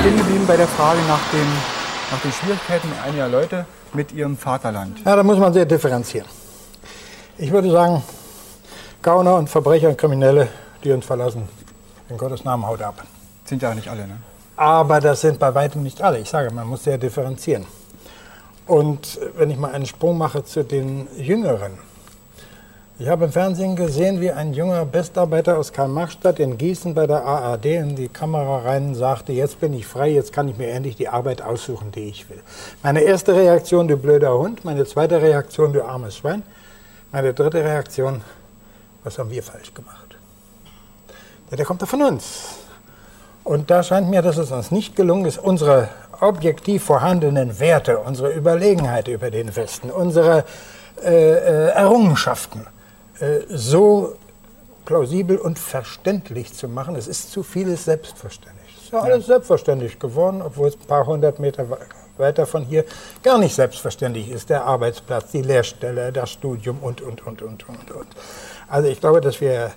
stehen geblieben bei der Frage nach den Schwierigkeiten einiger Leute mit ihrem Vaterland. Ja, da muss man sehr differenzieren. Ich würde sagen, Gauner und Verbrecher und Kriminelle, die uns verlassen, in Gottes Namen haut ab. Sind ja nicht alle, ne? Aber das sind bei weitem nicht alle. Ich sage, man muss sehr differenzieren. Und wenn ich mal einen Sprung mache zu den Jüngeren. Ich habe im Fernsehen gesehen, wie ein junger Bestarbeiter aus Karl-Marx-Stadt in Gießen bei der ARD in die Kamera rein sagte, jetzt bin ich frei, jetzt kann ich mir endlich die Arbeit aussuchen, die ich will. Meine erste Reaktion, du blöder Hund. Meine zweite Reaktion, du armes Schwein. Meine dritte Reaktion, was haben wir falsch gemacht? Der kommt doch von uns. Und da scheint mir, dass es uns nicht gelungen ist, unsere objektiv vorhandenen Werte, unsere Überlegenheit über den Westen, unsere Errungenschaften so plausibel und verständlich zu machen. Es ist zu vieles selbstverständlich. Es ist ja alles selbstverständlich geworden, obwohl es ein paar hundert Meter weiter von hier gar nicht selbstverständlich ist. Der Arbeitsplatz, die Lehrstelle, das Studium und. Also ich glaube, dass wir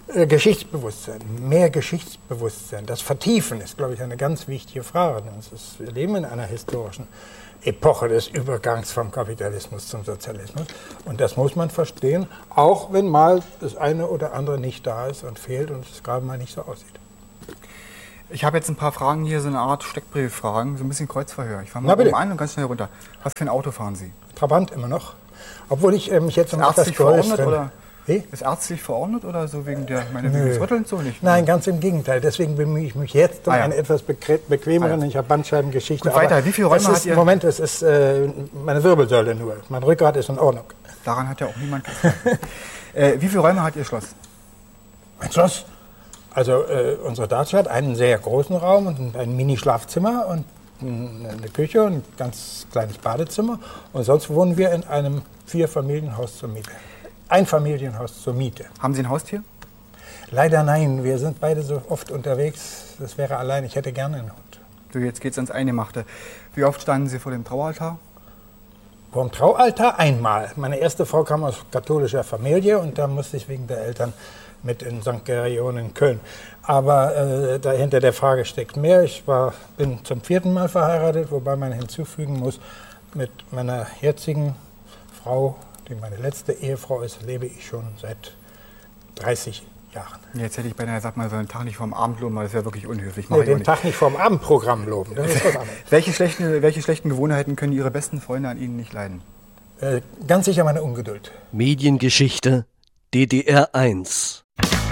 mehr Geschichtsbewusstsein, das Vertiefen ist, glaube ich, eine ganz wichtige Frage. Wir leben in einer historischen Epoche des Übergangs vom Kapitalismus zum Sozialismus. Und das muss man verstehen, auch wenn mal das eine oder andere nicht da ist und fehlt und es gerade mal nicht so aussieht. Ich habe jetzt ein paar Fragen hier, so eine Art Steckbrieffragen, so ein bisschen Kreuzverhör. Ich fange mal oben an und ganz schnell runter. Was für ein Auto fahren Sie? Trabant immer noch. Obwohl ich mich jetzt um etwas verordnet oder? Ist ärztlich verordnet oder so wegen des Rüttelns so nicht? Nein, ganz im Gegenteil. Deswegen bemühe ich mich jetzt um eine etwas bequemeren. Ich habe Bandscheibengeschichte. Gut, weiter. Wie viele Räume hat Ihr... Moment, es ist meine Wirbelsäule nur. Mein Rückgrat ist in Ordnung. Daran hat ja auch niemand gefragt. Wie viele Räume hat Ihr Schloss? Mein Schloss? Also unsere Dacia hat einen sehr großen Raum und ein Mini-Schlafzimmer und eine Küche und ein ganz kleines Badezimmer. Und sonst wohnen wir in einem 4-Familienhaus zur Miete. Einfamilienhaus zur Miete. Haben Sie ein Haustier? Leider nein. Wir sind beide so oft unterwegs. Das wäre allein. Ich hätte gerne einen Hund. So, jetzt geht's ans Eingemachte. Wie oft standen Sie vor dem Traualtar? Vor dem Traualtar einmal. Meine erste Frau kam aus katholischer Familie und da musste ich wegen der Eltern mit in St. Gerion in Köln. Aber dahinter der Frage steckt mehr. Ich bin zum 4. Mal verheiratet, wobei man hinzufügen muss, mit meiner jetzigen Frau, die meine letzte Ehefrau ist, lebe ich schon seit 30 Jahren. Jetzt hätte ich beinahe gesagt, man soll den Tag nicht vorm Abend loben, weil das wäre wirklich unhöflich. Nee, den Tag nicht vorm Abendprogramm loben, das ist was anderes. Welche schlechten Gewohnheiten können Ihre besten Freunde an Ihnen nicht leiden? Ganz sicher meine Ungeduld. Mediengeschichte DDR 1